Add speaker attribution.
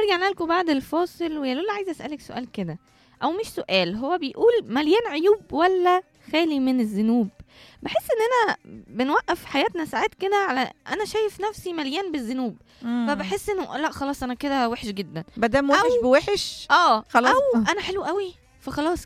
Speaker 1: ورجعنا لكم بعد الفاصل. ويا لولا عايزه اسالك سؤال كده، او مش سؤال، هو بيقول مليان عيوب ولا خالي من الذنوب؟ بحس اننا بنوقف حياتنا ساعات كده على انا شايف نفسي مليان بالذنوب، فبحس انه لا خلاص انا كده وحش جدا،
Speaker 2: مادام وحش بوحش
Speaker 1: اه
Speaker 2: خلاص.
Speaker 1: او انا حلو قوي فخلاص